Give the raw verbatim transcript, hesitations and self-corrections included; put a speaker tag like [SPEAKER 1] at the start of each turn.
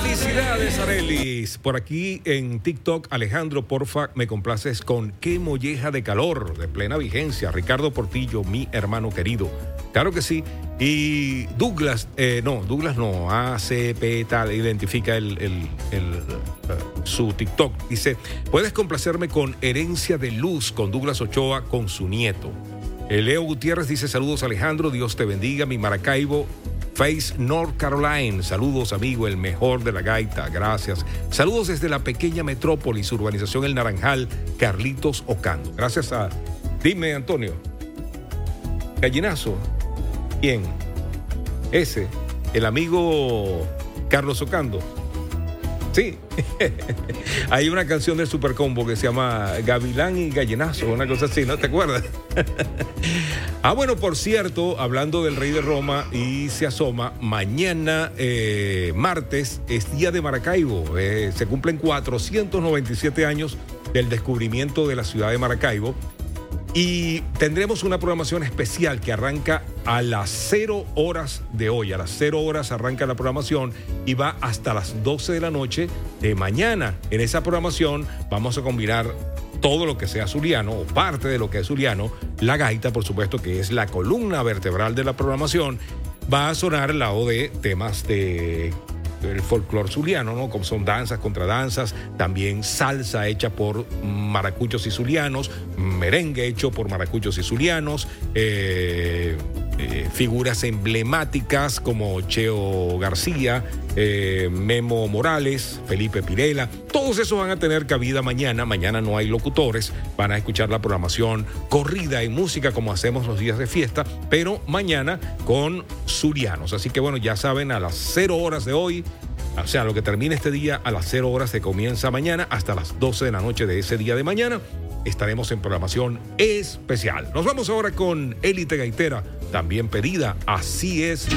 [SPEAKER 1] Felicidades, Arelis. Por aquí en TikTok, Alejandro, porfa, me complaces con Qué molleja de calor, de plena vigencia. Ricardo Portillo, mi hermano querido. Claro que sí. Y Douglas, eh, no, Douglas no, A C P tal, identifica el, el, el, uh, su TikTok. Dice, puedes complacerme con Herencia de Luz, con Douglas Ochoa, con su nieto. Eh, Leo Gutiérrez dice, saludos Alejandro, Dios te bendiga, mi Maracaibo, Face North Carolina. Saludos, amigo, el mejor de la gaita. Gracias. Saludos desde la pequeña metrópolis, urbanización El Naranjal, Carlitos Ocando. Gracias a... Dime, Antonio. Gallinazo. ¿Quién? Ese. El amigo Carlos Ocando. Sí. Hay una canción del Super Combo que se llama Gavilán y Gallinazo, una cosa así, ¿no te acuerdas? Ah, bueno, por cierto, hablando del Rey de Roma y se asoma, mañana, eh, martes, es Día de Maracaibo. Eh, se cumplen cuatrocientos noventa y siete años del descubrimiento de la ciudad de Maracaibo. Y tendremos una programación especial que arranca a las cero horas de hoy. A las cero horas arranca la programación y va hasta las doce de la noche de mañana. En esa programación vamos a combinar todo lo que sea zuliano o parte de lo que es zuliano. La gaita, por supuesto, que es la columna vertebral de la programación. Va a sonar al lado de temas de... el folclore zuliano, ¿no? Como son danzas, contradanzas, también salsa hecha por maracuchos y zulianos, merengue hecho por maracuchos y zulianos, eh, eh, figuras emblemáticas como Cheo García, eh, Memo Morales, Felipe Pirela. Todos esos van a tener cabida mañana. Mañana no hay locutores, van a escuchar la programación corrida y música como hacemos los días de fiesta, pero mañana con zulianos. Así que bueno, ya saben, a las cero horas de hoy, o sea, lo que termina este día, a las cero horas se comienza mañana, hasta las doce de la noche de ese día de mañana, estaremos en programación especial. Nos vamos ahora con Élite Gaitera, también pedida, Así es